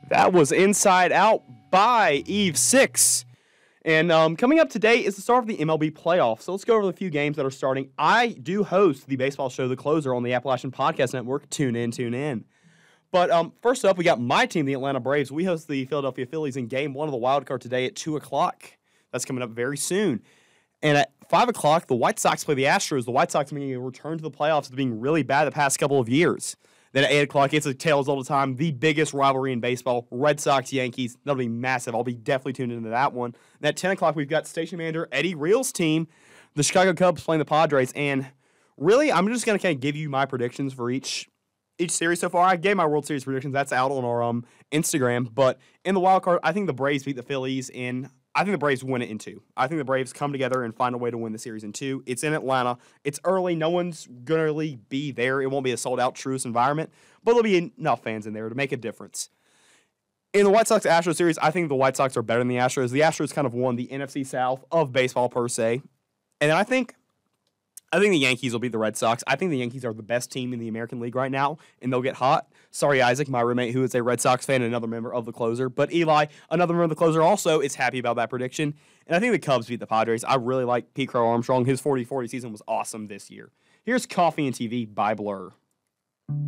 That was Inside Out by Eve 6. And coming up today is the start of the MLB playoffs. So let's go over the few games that are starting. I do host the baseball show, The Closer, on the Appalachian Podcast Network. Tune in. But first up, we got my team, the Atlanta Braves. We host the Philadelphia Phillies in Game 1 of the Wild Card today at 2 o'clock. That's coming up very soon. And at 5 o'clock, the White Sox play the Astros. The White Sox making a return to the playoffs after being really bad the past couple of years. Then at 8 o'clock, it's a tales all the time, the biggest rivalry in baseball, Red Sox, Yankees. That'll be massive. I'll be definitely tuned into that one. And at 10 o'clock, we've got station manager Eddie Reel's team, the Chicago Cubs, playing the Padres. And really, I'm just going to kind of give you my predictions for each series so far. I gave my World Series predictions. That's out on our Instagram. But in the wild card, I think the Braves beat the Phillies I think the Braves win it in 2. I think the Braves come together and find a way to win the series in 2. It's in Atlanta. It's early. No one's going to really be there. It won't be a sold-out Truist environment, but there'll be enough fans in there to make a difference. In the White Sox-Astros series, I think the White Sox are better than the Astros. The Astros kind of won the NFC South of baseball per se. And then I think the Yankees will beat the Red Sox. I think the Yankees are the best team in the American League right now, and they'll get hot. Sorry, Isaac, my roommate, who is a Red Sox fan and another member of the Closer. But Eli, another member of the Closer, also is happy about that prediction. And I think the Cubs beat the Padres. I really like Pete Crow Armstrong. His 40-40 season was awesome this year. Here's Coffee and TV by Blur.